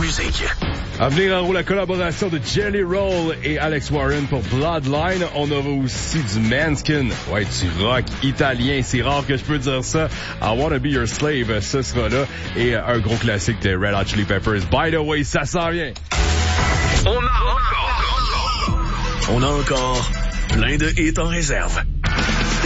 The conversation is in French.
musique. À venir en haut, la collaboration de Jelly Roll et Alex Warren pour Bloodline. On aura aussi du Manskin. Ouais, du rock italien. C'est rare que je peux dire ça. I Wanna Be Your Slave, ce sera là. Et un gros classique de Red Hot Chili Peppers. By the way, ça s'en vient. On a encore plein de hits en réserve.